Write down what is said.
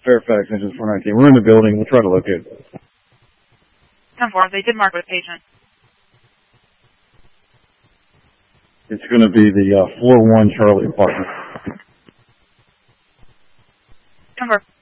Fairfax, engine 419. We're in the building. We'll try to locate it. 10-4, they did mark with patient. It's going to be the 4-1 Charlie apartment. 10-4.